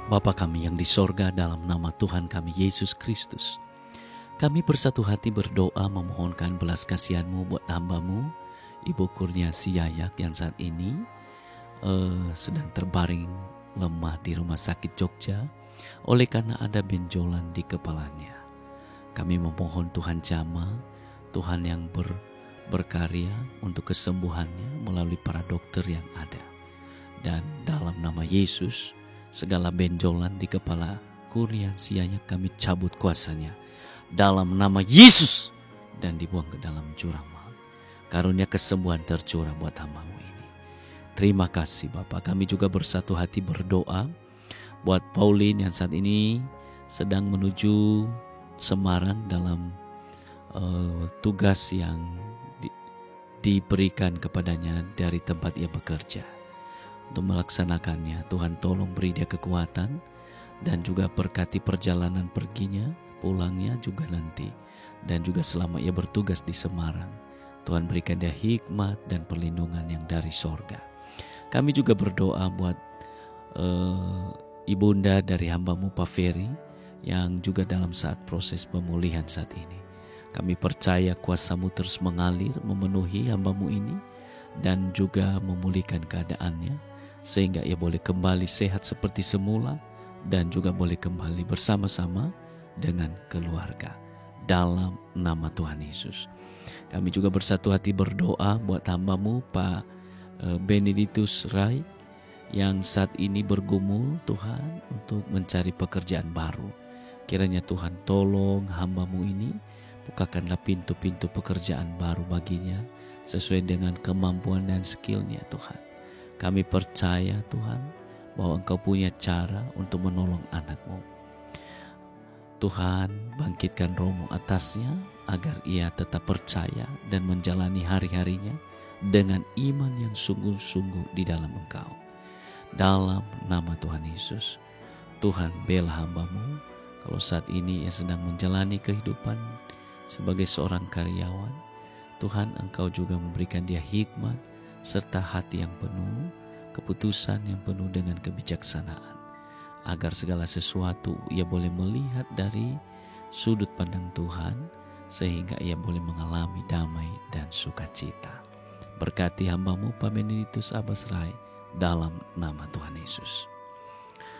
Bapa kami yang di sorga, dalam nama Tuhan kami Yesus Kristus, kami bersatu hati berdoa memohonkan belas kasihan-Mu buat hamba-Mu, Ibu Kurniasi Yayak yang saat ini sedang terbaring lemah di rumah sakit Jogja oleh karena ada benjolan di kepalanya. Kami memohon Tuhan jamah, Tuhan yang berkarya untuk kesembuhannya melalui para dokter yang ada. Dan dalam nama Yesus, segala benjolan di kepala Kurniasi Yayak kami cabut kuasanya dalam nama Yesus dan dibuang ke dalam jurang maut. Karunia kesembuhan tercurah buat hamba-Mu ini. Terima kasih Bapa. Kami juga bersatu hati berdoa buat Pauline yang saat ini sedang menuju Semarang dalam tugas yang diberikan kepadanya dari tempat ia bekerja. Untuk melaksanakannya, Tuhan tolong beri dia kekuatan dan juga berkati perjalanan perginya, pulangnya juga nanti, dan juga selama ia bertugas di Semarang. Tuhan berikan dia hikmat dan perlindungan yang dari sorga. Kami juga berdoa buat ibunda dari hamba-Mu Pak Ferry yang juga dalam saat proses pemulihan saat ini. Kami percaya kuasa-Mu terus mengalir memenuhi hamba-Mu ini dan juga memulihkan keadaannya, sehingga ia boleh kembali sehat seperti semula dan juga boleh kembali bersama-sama dengan keluarga. Dalam nama Tuhan Yesus. Kami juga bersatu hati berdoa buat hamba-Mu Pak Benedictus Rai yang saat ini bergumul Tuhan untuk mencari pekerjaan baru. Kiranya Tuhan tolong hamba-Mu ini, bukakanlah pintu-pintu pekerjaan baru baginya sesuai dengan kemampuan dan skillnya Tuhan. Kami percaya Tuhan bahwa Engkau punya cara untuk menolong anak-Mu. Tuhan bangkitkan Roh-Mu atasnya agar ia tetap percaya dan menjalani hari-harinya dengan iman yang sungguh-sungguh di dalam Engkau. Dalam nama Tuhan Yesus, Tuhan bela hamba-Mu kalau saat ini ia sedang menjalani kehidupan sebagai seorang karyawan. Tuhan, Engkau juga memberikan dia hikmat serta hati yang penuh, keputusan yang penuh dengan kebijaksanaan, agar segala sesuatu ia boleh melihat dari sudut pandang Tuhan, sehingga ia boleh mengalami damai dan sukacita. Berkati hamba-Mu Pak Benedictus Abbas Rai dalam nama Tuhan Yesus.